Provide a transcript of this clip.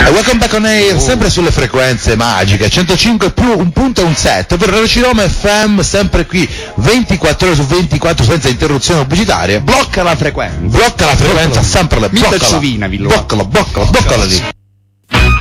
Welcome back on air, sempre sulle frequenze magiche, 105 più un punto e un set, per Radio Roma FM, sempre qui, 24 ore su 24, senza interruzione pubblicitarie. Blocca la frequenza. Blocca la frequenza, sempre le bloccala lì.